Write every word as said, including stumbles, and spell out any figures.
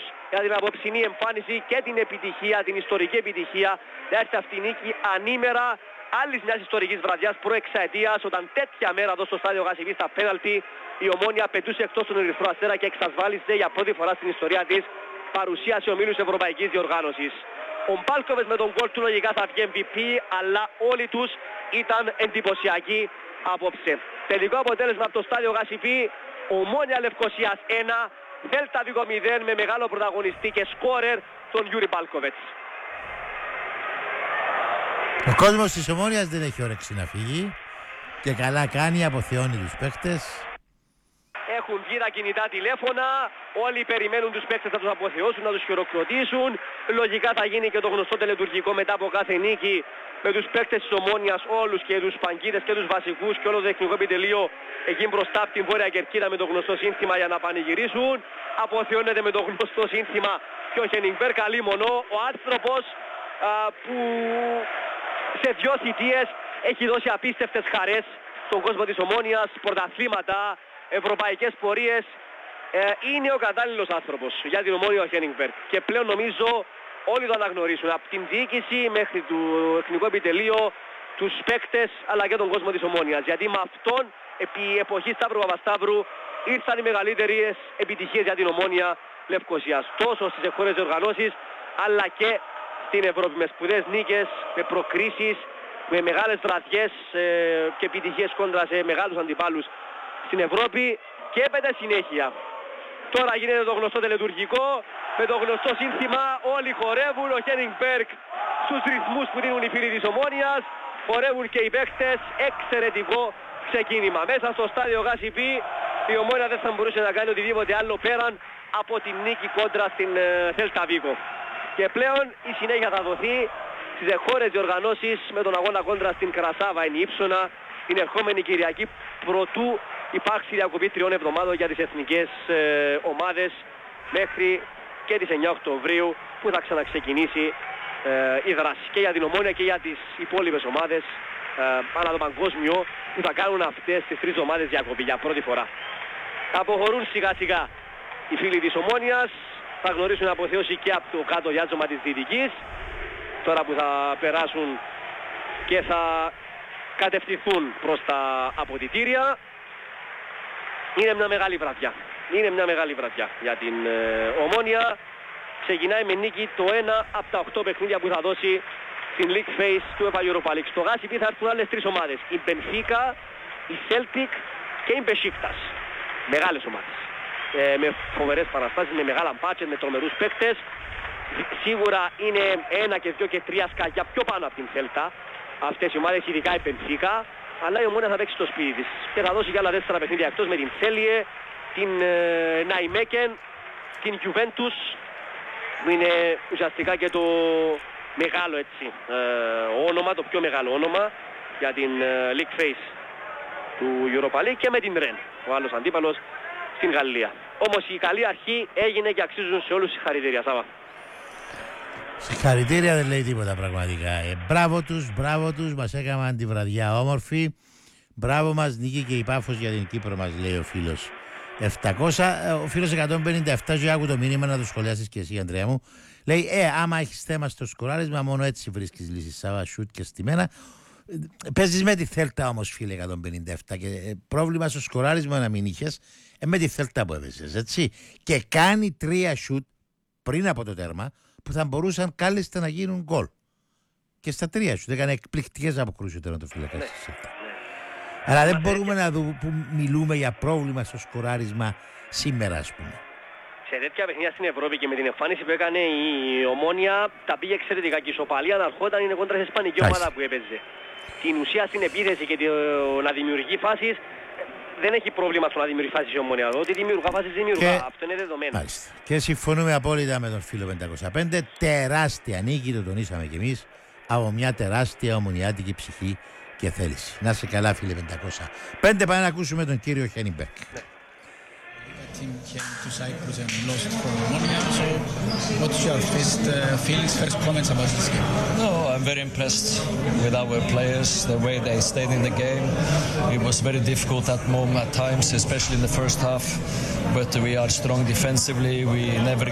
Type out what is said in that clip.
για την απόψινή εμφάνιση και την επιτυχία, την ιστορική επιτυχία. Να έρθει αυτή η νίκη ανήμερα άλλης μιας ιστορικής βραδιάς προεξαετίας, όταν τέτοια μέρα εδώ στο στάδιο Γασιπί στα πέναλτι η Ομόνοια πετούσε εκτός τον Ερυθρό Αστέρα και εξασφάλισε για πρώτη φορά στην ιστορία της παρουσία σε ομίλους ευρωπαϊκής διοργάνωσης. Ο Μπάλκοβιτς με τον γκολ του λογικά θα βγει εμ βι πι, αλλά όλοι τους ήταν εντυπωσιακοί απόψε. Τελικό αποτέλεσμα από το στάδιο Γασιπί, Ομόνοια Λευκωσίας ένα, Δέλτα Βίγκο μηδέν, με μεγάλο πρωταγωνιστή και σκόρερ τον Γιούρι Μπάλκοβιτς. Ο κόσμος της Ομόνοιας δεν έχει όρεξη να φύγει και καλά κάνει, αποθεώνει τους παίκτες. Έχουν βγει τα κινητά τηλέφωνα, όλοι περιμένουν τους παίκτες να τους αποθεώσουν, να τους χειροκροτήσουν. Λογικά θα γίνει και το γνωστό τελετουργικό μετά από κάθε νίκη, με τους παίκτες της Ομόνοιας όλους, και τους παγκίδες και τους βασικούς και όλο το τεχνικό επιτελείο εκεί μπροστά από την Βόρεια Κερκίδα με το γνωστό σύνθημα για να πανηγυρίσουν. Αποθεώνεται με το γνωστό σύνθημα και ο Χένιγκμπεργκ αλίμονο, ο άνθρωπος α, που σε δυο θητείες έχει δώσει απίστευτες χαρές στον κόσμο της Ομόνοιας, πρωταθλήματα, ευρωπαϊκές πορείες. Ε, είναι ο κατάλληλος άνθρωπος για την Ομόνια ο Χένιγκμπεργκ, και πλέον νομίζω όλοι το αναγνωρίσουν, από την διοίκηση μέχρι το εθνικό επιτελείο, τους παίκτες αλλά και τον κόσμο της Ομόνοιας, γιατί με αυτόν επί εποχή Σταύρου Παπασταύρου ήρθαν οι μεγαλύτερες επιτυχίες για την Ομόνια Λευκωσίας, τόσο στις εγχώριες διοργανώσεις αλλά και στην Ευρώπη, με σπουδαίες νίκες, με προκρίσεις, με μεγάλες βραδιές ε, και επιτυχίες κόντρα σε μεγάλους αντιπάλους στην Ευρώπη, και έπεται συνέχεια. Τώρα γίνεται το γνωστό τελετουργικό με το γνωστό σύνθημα, όλοι χορεύουν, ο Χένιγκμπεργκ στους ρυθμούς που δίνουν οι φίλοι της Ομόνοιας, χορεύουν και οι παίκτες, εξαιρετικό ξεκίνημα. Μέσα στο στάδιο Γασιπί η Ομόνια δεν θα μπορούσε να κάνει οτιδήποτε άλλο πέραν από την νίκη κόντρα στην Δέλτα Βίγκο. Και πλέον η συνέχεια θα δοθεί στις εγχώριες διοργανώσεις με τον αγώνα κόντρα στην Κρασάβα εν Ήψονα την ερχόμενη Κυριακή, προτού υπάρξει διακοπή τριών εβδομάδων για τις εθνικές ε, ομάδες μέχρι και τις εννιά Οκτωβρίου, που θα ξαναξεκινήσει ε, η δράση και για την Ομόνια και για τις υπόλοιπες ομάδες ε, ανά το παγκόσμιο, που θα κάνουν αυτές τις τρεις ομάδες διακοπή για πρώτη φορά. Θα αποχωρούν σιγά σιγά οι φίλοι της Ομόνοιας, θα γνωρίσουν αποθέωση και από το κάτω διάτζωμα της Δυτικής, τώρα που θα περάσουν και θα κατευθυνθούν προς τα αποδυτήρια. Είναι μια μεγάλη βραδιά. Είναι μια μεγάλη βραδιά για την ε, Ομόνια. Ξεκινάει με νίκη το ένα από τα οκτώ παιχνίδια που θα δώσει στην League Phase του ΕΦΑ Europa League. Στο Γασιπί θα έρθουν άλλες τρεις ομάδες. Η Μπενφίκα, η Celtic και η Μπεσίκτας. Μεγάλες ομάδες. Ε, με φοβερές παραστάσεις, με μεγάλα μπάτζετ, με τρομερούς παίκτες. Σίγουρα είναι ένα και δύο και τρία σκαγιά πιο πάνω από την Celta αυτές οι ομάδες, ειδικά η Μπενφίκα. Αλλά η Ομόνια θα παίξει στο σπίτι της και θα δώσει και άλλα τέσσερα παιχνίδια εκτός, με την Θέλιε, την ε, Ναϊμέκεν, την Juventus, που είναι ουσιαστικά και το μεγάλο έτσι ε, όνομα, το πιο μεγάλο όνομα για την ε, League Phase του Europa League, και με την Ρεν, ο άλλος αντίπαλος στην Γαλλία. Όμως η καλή αρχή έγινε και αξίζουν σε όλους συγχαρητήρια. Σάβα. Συγχαρητήρια δεν λέει τίποτα πραγματικά. Ε, μπράβο τους, μπράβο τους, μας έκαναν τη βραδιά όμορφη. Μπράβο μας, νίκη και η Πάφος για την Κύπρο, μας λέει ο φίλος. επτακόσια, ο φίλος εκατόν πενήντα επτά, και άκου το μήνυμα να το σχολιάσεις και εσύ, Ανδρέα μου. Λέει, ε, άμα έχεις θέμα στο σκοράρισμα, μόνο έτσι βρίσκεις λύσεις. Σάβα, σουτ και στημένα. Παίζεις με τη Θέλτα όμως, φίλε, εκατόν πενήντα επτά, και ε, πρόβλημα στο σκοράρισμα να μην είχες, ε, με τη Θέλτα που έπαιζες, έτσι. Και κάνει τρία σουτ πριν από το τέρμα, που θα μπορούσαν κάλλιστα να γίνουν γκολ. Και στα τρία σου. Έκανε εκπληκτικές αποκρούσεις τώρα το φύλακα. Ναι, ναι. Αλλά δεν μπορούμε να δούμε που μιλούμε για πρόβλημα στο σκοράρισμα σήμερα, ας πούμε. Σε τέτοια παιχνίδια στην Ευρώπη και με την εμφάνιση που έκανε η Ομόνια, τα πήγε εξαιρετικά, και η ισοπαλία να ερχόταν είναι κόντρα σε ισπανική ομάδα που έπαιζε. Την ουσία στην επίθεση και το να δημιουργεί φάσεις, δεν έχει πρόβλημα στο να δημιουργεί φάσεις η Ομόνια. Ότι δημιουργά φάσεις δημιουργά. Και... αυτό είναι δεδομένο. Μάλιστα. Και συμφωνούμε απόλυτα με τον φίλο πεντακόσια πέντε. Τεράστια νίκη, το τονίσαμε κι εμείς, από μια τεράστια ομονιάτικη ψυχή και θέληση. Να είσαι καλά, φίλε πεντακόσια πέντε. Πάμε να ακούσουμε τον κύριο Χένιγκμπεργκ. Ναι. Team came to Cyprus and lost for Omonia. So, what's your first uh, feelings, first comments about this game? No, I'm very impressed with our players, the way they stayed in the game. It was very difficult at moment at times, especially in the first half. But we are strong defensively. We never